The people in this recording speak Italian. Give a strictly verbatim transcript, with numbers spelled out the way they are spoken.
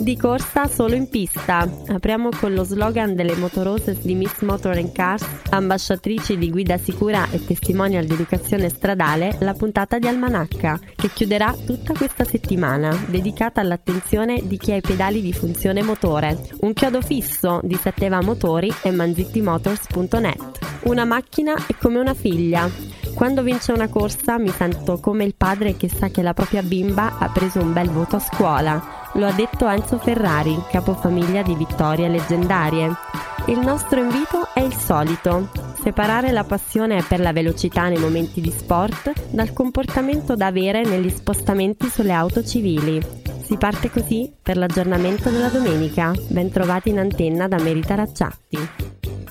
di corsa solo in pista. Apriamo con lo slogan delle motorose di Miss Motor and Cars, ambasciatrici di guida sicura e testimonial di educazione stradale, la puntata di Almanacca, che chiuderà tutta questa settimana, dedicata all'attenzione di chi ha i pedali di funzione motore. Un chiodo fisso di Setteva Motori e manzittimotors punto net. Una macchina è come una figlia. Quando vince una corsa mi sento come il padre che sa che la propria bimba ha preso un bel voto a scuola. Lo ha detto Enzo Ferrari, capofamiglia di vittorie leggendarie. Il nostro invito è il solito: separare la passione per la velocità nei momenti di sport dal comportamento da avere negli spostamenti sulle auto civili. Si parte così per l'aggiornamento della domenica. Ben trovati in antenna da Merita Racciatti.